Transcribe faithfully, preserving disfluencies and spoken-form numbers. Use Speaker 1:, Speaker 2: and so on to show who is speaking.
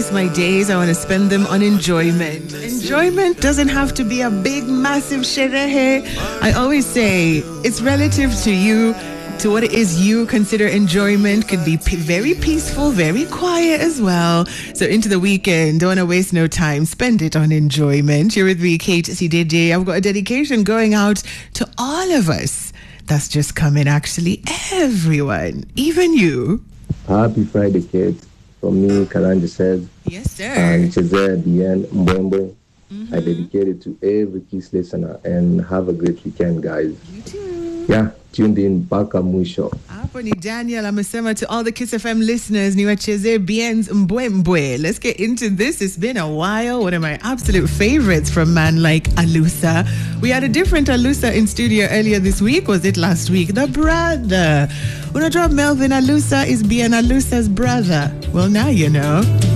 Speaker 1: waste my days. I want to spend them on enjoyment. Enjoyment doesn't have to be a big, massive sherehe. I always say it's relative to you, to what it is you consider enjoyment. Could be p- very peaceful, very quiet as well. So into the weekend, don't want to waste no time. Spend it on enjoyment. You're with me, Kate C D J. I've got a dedication going out to all of us. That's just coming, actually. Everyone, even you.
Speaker 2: Happy Friday, Kate. From me, Karanja says.
Speaker 1: Yes, sir.
Speaker 2: And Chezea Bien Mbwembwe. Mm-hmm. I dedicate it to every Kiss listener, and have a great weekend, guys.
Speaker 1: You too.
Speaker 2: Yeah, tuned in mpaka mwisho.
Speaker 1: Hapo ni Daniel amesema to all the Kiss F M listeners, niwacheze Bien's Mbwembwe. Let's get into this. It's been a while. One of my absolute favorites from man like Alusa. We had a different Alusa in studio earlier this week. Was it last week? The brother. Unajua Melvin Alusa is Bien Alusa's brother. Well, now you know.